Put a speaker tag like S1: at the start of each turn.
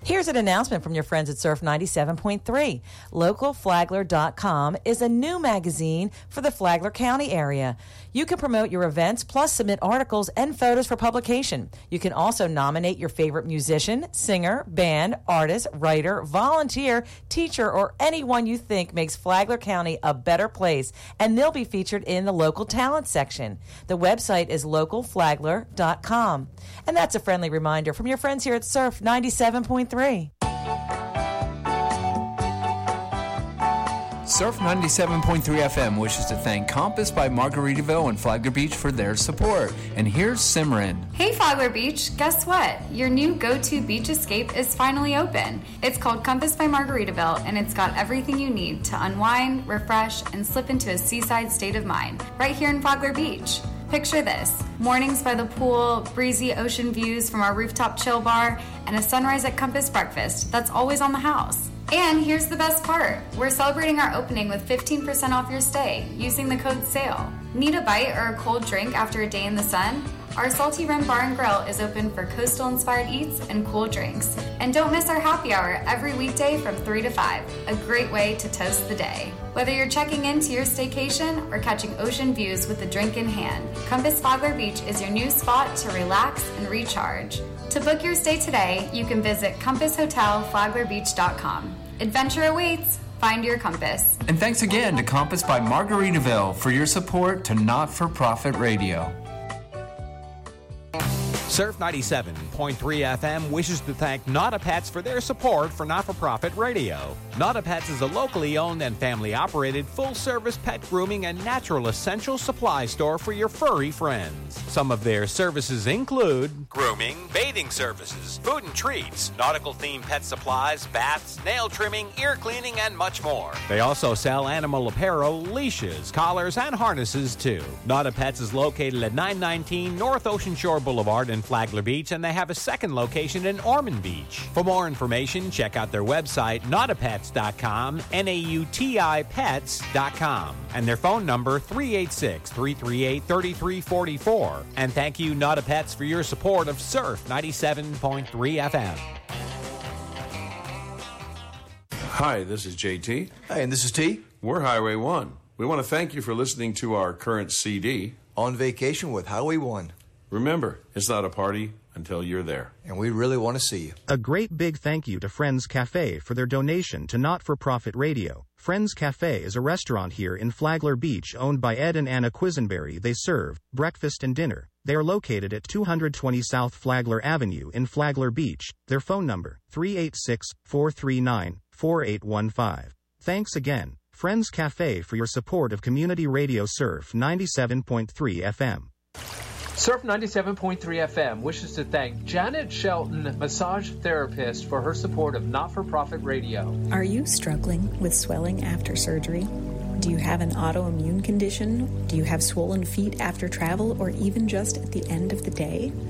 S1: Here's an announcement from your friends at Surf 97.3. LocalFlagler.com is a new magazine for the Flagler County area. You can promote your events plus submit articles and photos for publication. You can also nominate your favorite musician, singer, band, artist, writer, volunteer, teacher, or anyone you think makes Flagler County a better place, and they'll be featured in the local talent section. The website is localflagler.com. And that's a friendly reminder from your friends here at Surf 97.3.
S2: Surf 97.3 FM wishes to thank Compass by Margaritaville and Flagler Beach for their support. And here's Simran.
S3: Hey Flagler Beach, guess what? Your new go-to beach escape is finally open. It's called Compass by Margaritaville, and it's got everything you need to unwind, refresh, and slip into a seaside state of mind right here in Flagler Beach. Picture this: mornings by the pool, breezy ocean views from our rooftop chill bar, and a sunrise at Compass breakfast that's always on the house. And here's the best part. We're celebrating our opening with 15% off your stay using the code SALE. Need a bite or a cold drink after a day in the sun? Our Salty Rim Bar and Grill is open for coastal-inspired eats and cool drinks. And don't miss our happy hour every weekday from 3 to 5, a great way to toast the day. Whether you're checking into your staycation or catching ocean views with a drink in hand, Compass Flagler Beach is your new spot to relax and recharge. To book your stay today, you can visit compasshotelflaglerbeach.com. Adventure awaits. Find your compass.
S2: And thanks again to Compass by Margaritaville for your support to Not-for-Profit Radio.
S4: Surf 97.3 FM wishes to thank Not a Pets for their support for Not-for-Profit Radio. Not a Pets is a locally owned and family-operated full-service pet grooming and natural essential supply store for your furry friends. Some of their services include grooming, bathing services, food and treats, nautical-themed pet supplies, baths, nail trimming, ear cleaning, and much more. They also sell animal apparel, leashes, collars, and harnesses, too. Not a Pets is located at 919 North Ocean Shore Boulevard in Flagler Beach, and they have a second location in Ormond Beach. For more information, check out their website, nautipets.com, nautipets.com, and their phone number, 386-338-3344. And thank you, Not a Pets, for your support of Surf 97.3 FM.
S5: Hi, this is JT.
S6: Hi, and this is T.
S5: We're Highway 1. We want to thank you for listening to our current CD,
S6: On Vacation with Highway 1.
S5: Remember, it's not a party until you're there.
S6: And we really want to see you.
S7: A great big thank you to Friends Cafe for their donation to Not-for-Profit Radio. Friends Cafe is a restaurant here in Flagler Beach owned by Ed and Anna Quisenberry. They serve breakfast and dinner. They are located at 220 South Flagler Avenue in Flagler Beach. Their phone number, 386-439-4815. Thanks again, Friends Cafe, for your support of Community Radio Surf 97.3 FM.
S8: Surf 97.3 FM wishes to thank Janet Shelton, massage therapist, for her support of Not-for-Profit Radio.
S9: Are you struggling with swelling after surgery? Do you have an autoimmune condition? Do you have swollen feet after travel or even just at the end of the day?